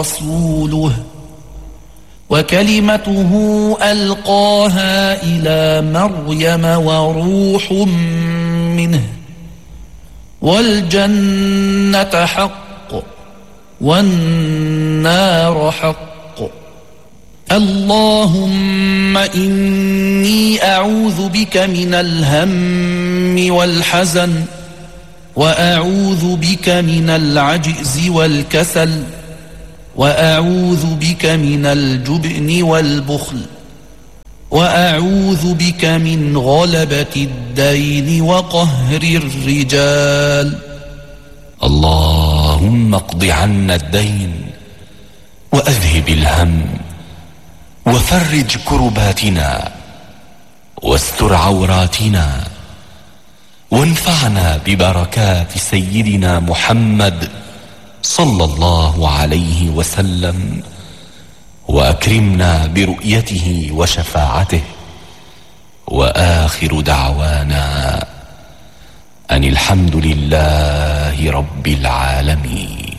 رسوله وكلمته ألقاها إلى مريم وروح منه والجنة حق والنار حق اللهم إني أعوذ بك من الهم والحزن وأعوذ بك من العجز والكسل وأعوذ بك من الجبن والبخل وأعوذ بك من غلبة الدين وقهر الرجال. اللهم اقض عنا الدين وأذهب الهم وفرج كرباتنا واستر عوراتنا وانفعنا ببركات سيدنا محمد صلى الله عليه وسلم وأكرمنا برؤيته وشفاعته. وآخر دعوانا أن الحمد لله رب العالمين.